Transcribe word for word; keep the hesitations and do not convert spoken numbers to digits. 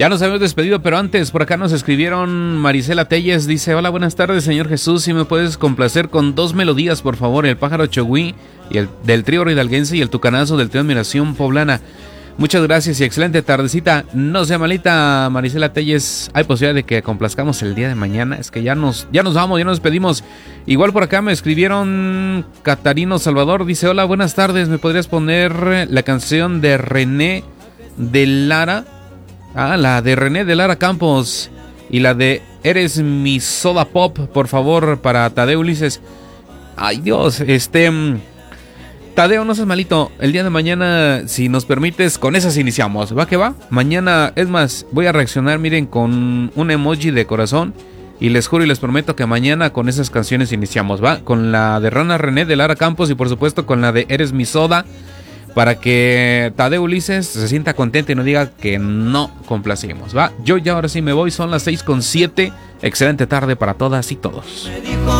Ya nos habíamos despedido, pero antes por acá nos escribieron Marisela Telles, dice: hola, buenas tardes, señor Jesús, si me puedes complacer con dos melodías, por favor, el Pájaro Chogüí y el del trío hidalguense y el Tucanazo del trío Admiración Poblana. Muchas gracias y excelente tardecita. No sea malita, Marisela Telles. Hay posibilidad de que complazcamos el día de mañana. Es que ya nos, ya nos vamos, ya nos despedimos. Igual por acá me escribieron Catarino Salvador. Dice: hola, buenas tardes. ¿Me podrías poner la canción de René de Lara? Ah, la de René de Lara Campos. Y la de Eres mi soda pop, por favor, para Tadeo Ulises. Ay, Dios, este... Tadeo, no seas malito. El día de mañana, si nos permites, con esas iniciamos. ¿Va que va? Mañana, es más, voy a reaccionar, miren, con un emoji de corazón. Y les juro y les prometo que mañana con esas canciones iniciamos, ¿va? Con la de Rana René de Lara Campos y por supuesto con la de Eres mi soda. Para que Tadeo Ulises se sienta contento y no diga que no complacimos, ¿va? Yo ya ahora sí me voy, son las seis con siete. Excelente tarde para todas y todos. Me dijo